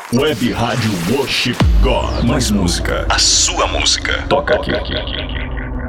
Web Rádio Worship God. Mais música. A sua música. Toca aqui.